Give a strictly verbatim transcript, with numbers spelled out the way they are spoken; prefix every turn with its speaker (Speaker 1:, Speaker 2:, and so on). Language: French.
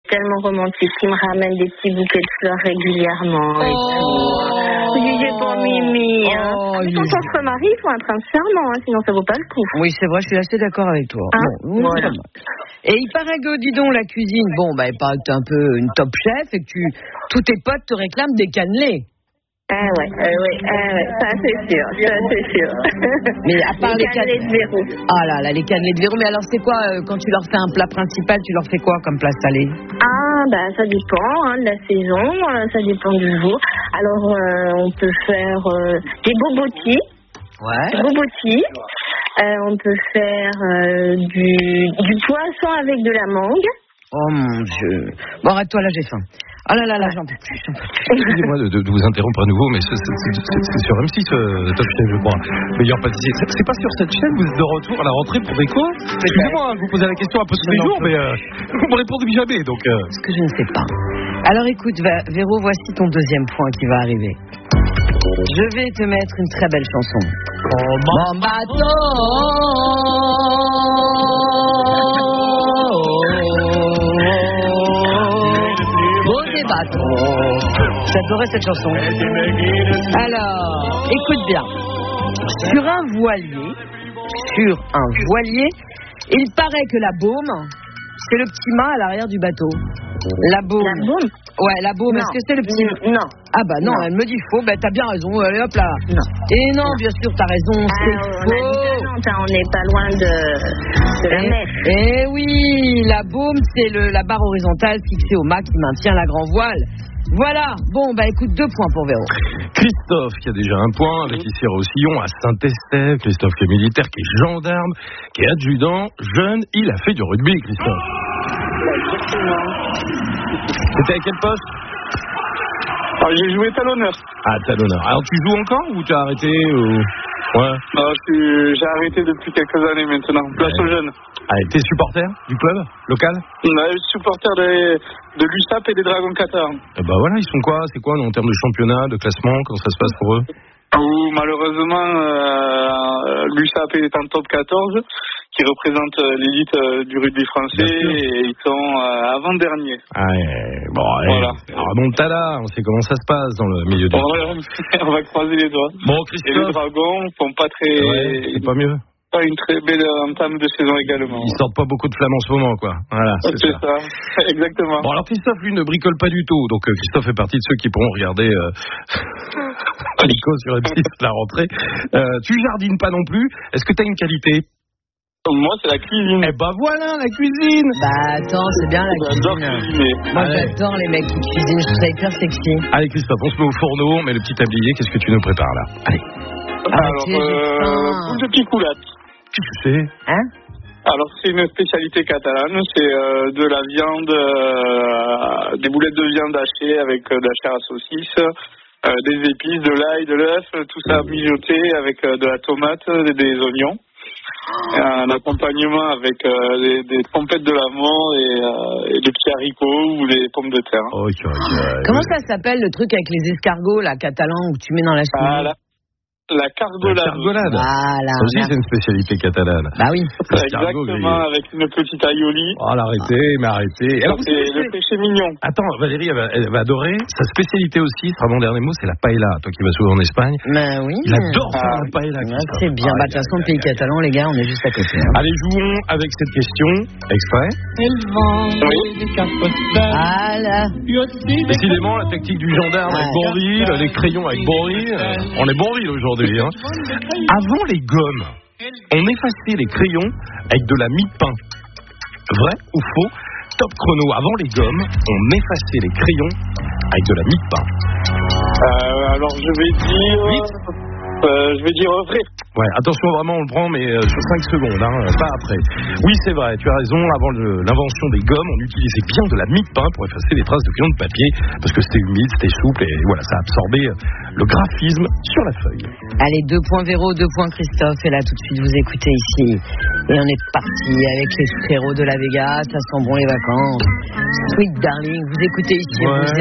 Speaker 1: tellement romantique. Il me ramène des petits bouquets de fleurs régulièrement.
Speaker 2: Oh,
Speaker 1: et tout. Je disais pour Mimi. Hein.
Speaker 2: Oh,
Speaker 1: Mais quand on se remarie, il faut un prince charmant, hein, sinon ça vaut pas le coup.
Speaker 2: Oui, c'est vrai, je suis assez d'accord avec toi.
Speaker 1: Hein
Speaker 2: Bon,
Speaker 1: voilà.
Speaker 2: Et il paraît que, dis donc, la cuisine, bon, bah, il paraît que t'es un peu une top chef et que tu, tous tes potes te réclament des cannelés.
Speaker 1: Ah ouais, euh, ouais, euh, ouais, ça c'est sûr, ça c'est sûr.
Speaker 2: Mais à part les,
Speaker 1: les cannelés de verrou.
Speaker 2: Ah là là, les cannelés de verrou. Mais alors, c'est quoi, euh, quand tu leur fais un plat principal, tu leur fais quoi comme plat salé?
Speaker 1: Ah, bah ça dépend hein, de la saison, euh, ça dépend du jour. Alors, euh, on peut faire euh, des bobotis.
Speaker 2: Ouais.
Speaker 1: Des bobotis. Euh, on peut faire euh, du, du poisson avec de la mangue.
Speaker 2: Oh mon Dieu. Bon, arrête-toi, là, j'ai faim. Ah là là là, j'en peux plus, j'en peux plus.
Speaker 3: Excusez-moi de, de, de vous interrompre à nouveau, mais c'est, c'est, c'est, c'est sur M six, euh, Top Chef, je crois. Meilleur pâtissier. C'est, c'est pas sur cette chaîne, vous êtes de retour à la rentrée pour Déco? Excusez-moi, hein, vous posez la question un peu tous les jours, mais euh, vous me répondez jamais, donc... Euh...
Speaker 2: Ce que je ne sais pas. Alors écoute, Véro, voici ton deuxième point qui va arriver. Je vais te mettre une très belle chanson. Oh, mon bateau, beau des bateaux. J'adorais cette chanson. Alors, écoute bien. Sur un voilier, sur un voilier, il paraît que la baume, c'est le petit mât à l'arrière du bateau. La baume.
Speaker 1: La baume?
Speaker 2: Ouais, la baume, est-ce que c'est le petit...
Speaker 1: Non.
Speaker 2: Ah bah non,
Speaker 1: non.
Speaker 2: elle me dit faux, bah t'as bien raison, allez hop là.
Speaker 1: Non.
Speaker 2: Et non, bien sûr, t'as raison,
Speaker 1: Ah,
Speaker 2: c'est
Speaker 1: on
Speaker 2: faux.
Speaker 1: on n'est pas loin de, de la
Speaker 2: Eh,
Speaker 1: mer.
Speaker 2: eh oui, la baume, c'est le, la barre horizontale fixée au mât qui maintient la grand voile. Voilà, bon bah écoute, deux points pour Véro.
Speaker 3: Christophe qui a déjà un point avec ici Roussillon à Saint-Estève. Christophe qui est militaire, qui est gendarme, qui est adjudant, jeune, il a fait du rugby, Christophe. C'était à quel poste?
Speaker 4: Alors, j'ai joué talonneur.
Speaker 3: Ah, talonneur. Alors tu joues encore ou tu as arrêté ou... Ouais.
Speaker 4: Non, je suis- j'ai arrêté depuis quelques années maintenant. Place aux jeunes.
Speaker 3: Ah, t'es supporter du club local?
Speaker 4: On a eu supporter des, de l'U S A P et des Dragons Qatar.
Speaker 3: Eh ben voilà, ils sont quoi? C'est quoi en termes de championnat, de classement? Comment ça se passe pour eux?
Speaker 4: Où malheureusement, euh, l'U S A P est en top quatorze, qui représente euh, l'élite euh, du rugby français, et ils sont euh, avant-dernier.
Speaker 3: Ah, ouais, bon,
Speaker 4: Voilà.
Speaker 3: allez, remontada, on sait comment ça se passe dans le milieu du...
Speaker 4: Bon, voilà, on va croiser les doigts.
Speaker 3: Bon,
Speaker 4: Et les
Speaker 3: Christophe,
Speaker 4: Dragons font pas très,
Speaker 3: ouais, c'est pas mieux.
Speaker 4: pas une très belle entame de saison également.
Speaker 3: Ils sortent pas beaucoup de flammes en ce moment, quoi. Voilà, c'est,
Speaker 4: C'est
Speaker 3: ça.
Speaker 4: ça, exactement.
Speaker 3: Bon, alors Christophe, lui, ne bricole pas du tout. Donc, euh, Christophe fait partie de ceux qui pourront regarder euh, Nico sur M six à la rentrée. Euh, tu jardines pas non plus. Est-ce que tu as une qualité?
Speaker 4: Moi, c'est la cuisine.
Speaker 3: Eh ben voilà, la cuisine.
Speaker 2: Bah attends, c'est bien la
Speaker 4: J'adore
Speaker 2: cuisine.
Speaker 4: cuisiner.
Speaker 2: Moi
Speaker 3: Allez.
Speaker 2: j'adore les mecs qui cuisinent, je trouve ça hyper sexy.
Speaker 3: Allez, Christophe, on se met au fourneau, on met le petit tablier. Qu'est-ce que tu nous prépares là? Allez.
Speaker 4: Alors,
Speaker 2: Arrêtez, j'ai
Speaker 4: euh,
Speaker 2: faim.
Speaker 4: boule de picoulate.
Speaker 3: Qu'est-ce que c'est?
Speaker 2: Hein?
Speaker 4: Alors, c'est une spécialité catalane. C'est euh, de la viande, euh, des boulettes de viande hachées avec euh, de la chair à saucisse, euh, des épices, de l'ail, de l'œuf, tout ça mijoté avec euh, de la tomate, des, des oignons. Un accompagnement avec euh, des, des pompettes de l'amont et, euh, et des petits haricots ou des pommes de terre.
Speaker 3: Oh, okay, okay.
Speaker 2: Comment ça s'appelle le truc avec les escargots, là, catalan, où tu mets dans la cheminée?
Speaker 4: Ah, la, la
Speaker 3: La
Speaker 4: cargolade.
Speaker 3: cargolade.
Speaker 2: Voilà.
Speaker 3: Ça aussi,
Speaker 2: merci.
Speaker 3: c'est une spécialité catalane.
Speaker 2: Bah oui.
Speaker 3: L'escargot
Speaker 4: Exactement,
Speaker 3: grillé.
Speaker 4: avec une petite aioli.
Speaker 3: Oh, l'arrêtez, mais arrêtez. Alors,
Speaker 4: C'est le péché mignon.
Speaker 3: attends, Valérie, elle va, elle va adorer. Sa spécialité aussi, ce sera mon dernier mot, c'est la paella. Toi qui vas souvent en Espagne.
Speaker 2: Bah oui.
Speaker 3: Il adore faire
Speaker 4: Ah,
Speaker 3: la paella.
Speaker 2: Ouais,
Speaker 3: Christophe.
Speaker 2: c'est bien.
Speaker 3: Ah,
Speaker 2: Bah, de toute façon, le pays catalan, les gars, on est juste à côté. Hein.
Speaker 3: Allez, jouons avec cette question. Extrait.
Speaker 2: Ah là.
Speaker 3: Décidément, la tactique du gendarme avec
Speaker 2: Ouais.
Speaker 3: Bourville, les crayons avec Bourville. euh, on est Bourville aujourd'hui. Hein. Avant les gommes, on effaçait les crayons avec de la mie de pain. Vrai ou faux? Top chrono. Avant les gommes, on effaçait les crayons avec de la mie de pain.
Speaker 4: Euh, alors, je vais dire... Euh, je vais dire vrai.
Speaker 3: Ouais, attention, vraiment, on le prend, mais euh, sur cinq secondes, hein, pas après. Oui, c'est vrai, tu as raison. Avant le- l'invention des gommes, on utilisait bien de la mie de pain pour effacer les traces de crayon de papier, parce que c'était humide, c'était souple, et voilà, ça absorbait euh, le graphisme sur la feuille.
Speaker 2: Allez, deux points Véro, deux points Christophe. Et là, tout de suite, vous écoutez ici. Et on est parti avec les frérots de la Vega. Ça sent bon les vacances. Sweet darling, vous écoutez ici.
Speaker 3: Ouais.
Speaker 2: Vous